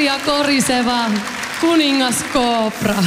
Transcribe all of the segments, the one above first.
Arja Koriseva, Kuningaskoopra.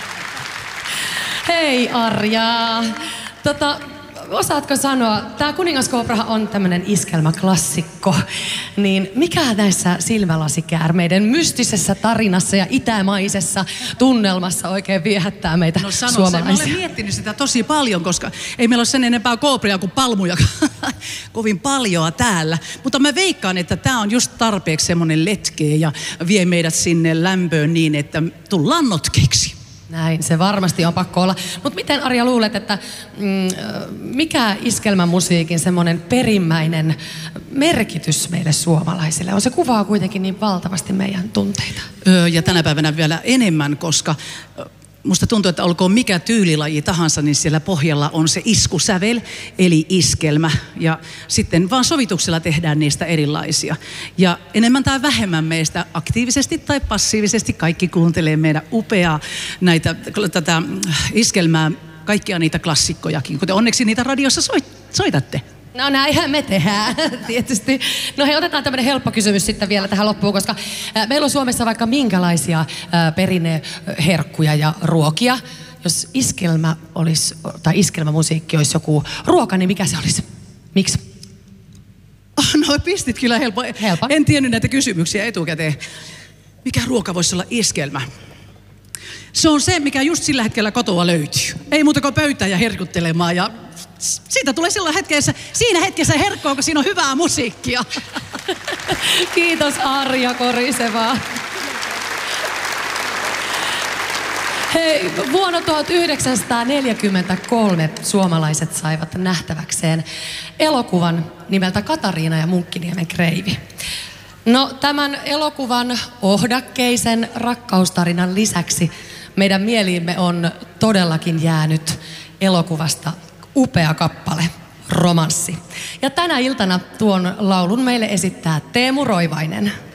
Hei Arja. Osaatko sanoa, tämä Kuningaskooprahan on tämmöinen iskelmäklassikko, niin mikä näissä silmälasikäärmeiden mystisessä tarinassa ja itämaisessa tunnelmassa oikein viehättää meitä suomalaisia? Mä olen miettinyt sitä tosi paljon, koska ei meillä ole sen enempää koopria kuin palmuja kovin paljoa täällä. Mutta mä veikkaan, että tämä on just tarpeeksi semmoinen letkeä ja vie meidät sinne lämpöön niin, että tullaan notkeiksi. Näin, se varmasti on pakko olla. Mutta miten Arja luulet, että mikä iskelmämusiikin semmoinen perimmäinen merkitys meille suomalaisille on? Se kuvaa kuitenkin niin valtavasti meidän tunteita. Ja tänä päivänä vielä enemmän, koska musta tuntuu, että olkoon mikä tyylilaji tahansa, niin siellä pohjalla on se iskusävel, eli iskelmä. Ja sitten vaan sovituksella tehdään niistä erilaisia. Ja enemmän tai vähemmän meistä aktiivisesti tai passiivisesti kaikki kuuntelee meidän upeaa tätä iskelmää, kaikkia niitä klassikkojakin, kuten onneksi niitä radiossa soitatte. No näinhän me tehdään, tietysti. No hei, otetaan tämmöinen helppo kysymys sitten vielä tähän loppuun, koska meillä on Suomessa vaikka minkälaisia perinneherkkuja ja ruokia. Jos iskelmä olisi, tai iskelmämusiikki olisi joku ruoka, niin mikä se olisi? Miksi? No pistit kyllä helppo. En tiennyt näitä kysymyksiä etukäteen. Mikä ruoka voisi olla iskelmä? Se on se, mikä just sillä hetkellä kotoa löytyy. Ei muuta kuin pöytään ja herkuttelemaan ja siitä tulee siinä hetkessä herkkoa, kun siinä on hyvää musiikkia. Kiitos Arja Koriseva. Hei, vuonna 1943 suomalaiset saivat nähtäväkseen elokuvan nimeltä Katariina ja Munkkiniemen kreivi. No tämän elokuvan ohdakkeisen rakkaustarinan lisäksi meidän mieliimme on todellakin jäänyt elokuvasta upea kappale, Romanssi. Ja tänä iltana tuon laulun meille esittää Teemu Roivainen.